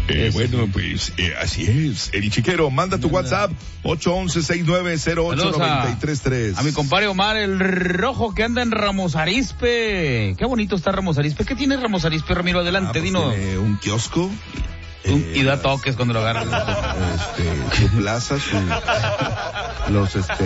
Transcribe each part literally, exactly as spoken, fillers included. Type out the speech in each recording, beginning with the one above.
Eh, bueno, pues eh, así es. El chiquero, manda tu WhatsApp ocho once, sesenta y nueve cero ocho, nueve tres tres. A mi compadre Omar, el rojo que anda en Ramos Arizpe. Qué bonito está Ramos Arizpe. ¿Qué tiene Ramos Arizpe, Ramiro? Adelante, ah, pues dinos. Tiene un kiosco. Un, eh, y da toques cuando lo agarras. Este, su plaza, su, los este,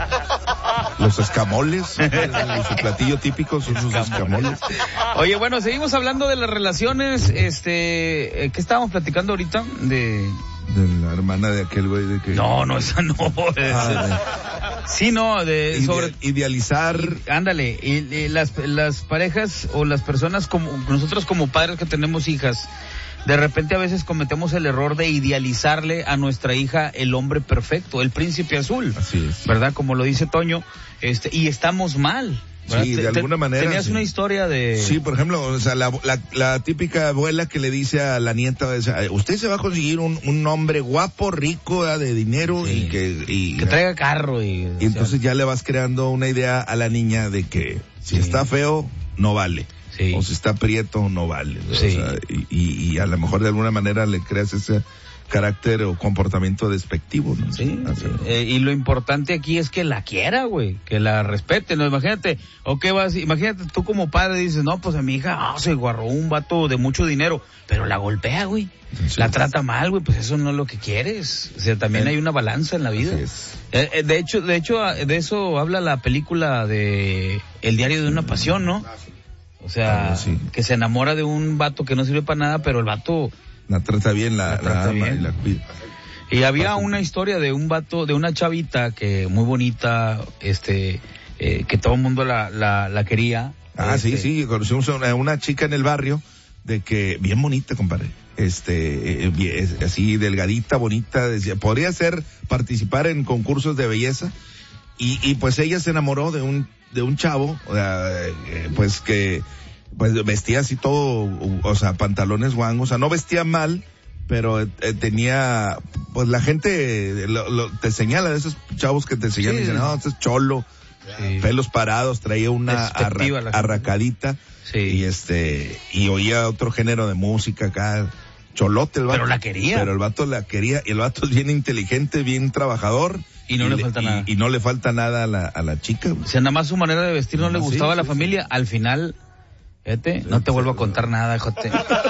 los escamoles, su platillo típico son sus escamoles. Oye, bueno, seguimos hablando de las relaciones, este, ¿qué estábamos platicando ahorita? De... De la hermana de aquel güey de que... No, no, esa no. Ah, de... Sí, no, de... Ide- sobre... Idealizar... Y, ándale, y, y las, las parejas o las personas como, nosotros como padres que tenemos hijas, de repente a veces cometemos el error de idealizarle a nuestra hija el hombre perfecto, el príncipe azul. Así es. ¿Verdad? Como lo dice Toño, este, y estamos mal. ¿verdad? Sí, de Te- alguna te- manera. Tenías sí. una historia de... Sí, por ejemplo, o sea, la, la, la típica abuela que le dice a la nieta, o sea, usted se va a conseguir un, un hombre guapo, rico, ¿verdad? De dinero, Sí. y que... Y, Que traiga carro y... y entonces ya le vas creando una idea a la niña de que si Sí. está feo, no vale. Sí. O si está prieto, no vale. ¿no? Sí. O sea, y, y, y a lo mejor de alguna manera le creas ese carácter o comportamiento despectivo, ¿no? Sí, Así. eh, y lo importante aquí es que la quiera, güey, que la respete, ¿no? Imagínate, o qué vas, imagínate tú como padre dices, no, pues a mi hija, ah, se agarró un vato de mucho dinero, pero la golpea, güey, Sí. la trata mal, güey, pues eso no es lo que quieres, o sea, también Eh, hay una balanza en la vida. Así es. Eh, eh, de hecho, de hecho, ah, de eso habla la película de El diario de una pasión, ¿no? O sea, Ah, sí. que se enamora de un vato que no sirve para nada, pero el vato... La trata bien, la, La la, trata ama bien. y la cuida. Y había una historia de un vato, de una chavita que muy bonita, este, eh, que todo el mundo la, la, la quería. Ah, este, sí, sí, conocimos a una, una chica en el barrio, de que, bien bonita, compadre, este, eh, bien, así delgadita, bonita, decía, podría ser, participar en concursos de belleza, y, y pues ella se enamoró de un, de un chavo, o sea, eh, pues que, pues vestía así todo, o sea, pantalones guangos, o sea, no vestía mal, pero eh, tenía, pues la gente lo, lo, te señala de esos chavos que te señalan, Sí. y dicen, no, este es cholo, sí. pelos parados, traía una Despectiva arra- la gente. arracadita, Sí. y este, y oía otro género de música acá, cholote el vato. Pero la quería. Pero el vato la quería, y el vato es bien inteligente, bien trabajador. Y no le falta y, nada. Y no le falta nada a la, a la chica. O sea, nada más su manera de vestir no, No, le sí, gustaba a la sí, familia. Al final, fíjate, no te sí, vuelvo a sí. contar nada, hijote.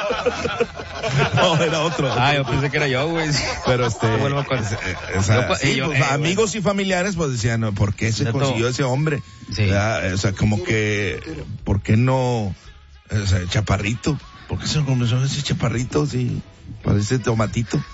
No, era otro. Ah, yo pensé que era yo, güey. Pero este, No te vuelvo a contar. o sea, Yo, sí, yo, pues, eh, amigos y familiares pues decían, no, ¿por qué se Neto. consiguió ese hombre? Sí. ¿Verdad? O sea, como que, ¿por qué no, o sea, chaparrito? ¿Por qué se comenzó ese chaparrito? Sí, parece tomatito.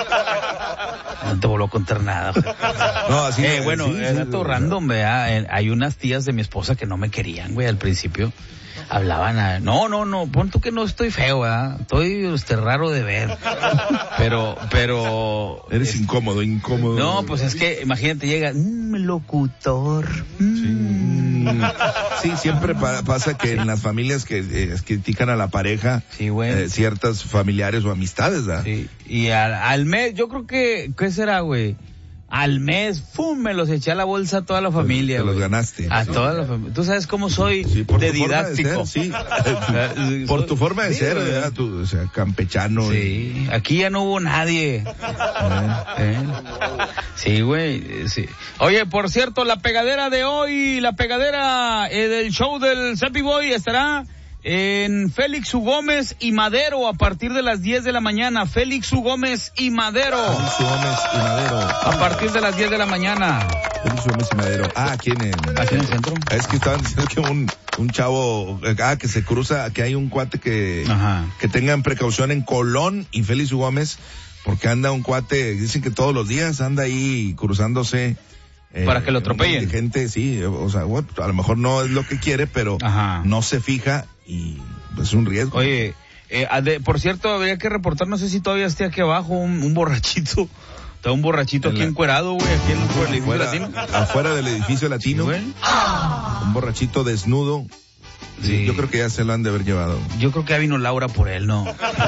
No te vuelvo a contar nada, güey. No, así. Eh, bueno, sí, es sí, dato o sea, random, ¿verdad? Eh, Hay unas tías de mi esposa que no me querían, güey, al principio. Hablaban a... No, no, no, pon tú que no estoy feo, ¿verdad? Estoy, este, raro de ver. Pero, pero... Eres es- incómodo, incómodo. No, pues es que, imagínate, llega, mmm, locutor. Mm. Sí, siempre pa- pasa que en las familias que eh, critican a la pareja, Sí, güey. eh, ciertas familiares o amistades, ¿verdad? Sí, y al, al mes, yo creo que, ¿qué será, güey? Al mes, ¡fum!, me los eché a la bolsa a toda la familia, Te los güey. ganaste. A toda la familia. Tú sabes cómo soy Sí, por de tu forma didáctico. de ser, sí. Por tu forma de Sí, ser, güey. ¿verdad? Tu, o sea, campechano. y- Sí, aquí ya no hubo nadie. ¿Eh? Sí, güey, eh, sí. Oye, por cierto, la pegadera de hoy, la pegadera eh, del show del Cepi Boy estará en Félix U. Gómez y Madero a partir de las diez de la mañana. Félix U. Gómez y Madero. Félix Gómez y Madero. A partir de las diez de la mañana. Félix Gómez y Madero. Ah, aquí en el... Aquí en el centro. Es que estaban diciendo que un, un chavo, ah, que se cruza, que hay un cuate que, Ajá. que tengan precaución en Colón y Félix Gómez, porque anda un cuate, dicen que todos los días anda ahí cruzándose. Eh, Para que lo atropellen. Gente, sí, o sea, bueno, a lo mejor no es lo que quiere, pero Ajá. no se fija y pues, es un riesgo. Oye, eh, de- por cierto, habría que reportar, no sé si todavía esté aquí abajo un, un borrachito. Está un borrachito En aquí la- encuerado, güey, aquí en el edificio afuera, latino. afuera del edificio latino, Sí, güey. un borrachito desnudo. Sí, Sí. yo creo que ya se lo han de haber llevado. Yo creo que ya vino Laura por él, ¿no?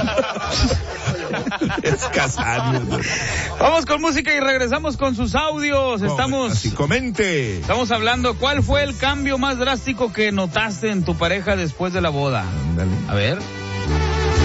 Es Casano. Vamos con música y regresamos con sus audios. Estamos, Así, comente. estamos hablando, ¿cuál fue el cambio más drástico que notaste en tu pareja después de la boda? Ándale. A ver.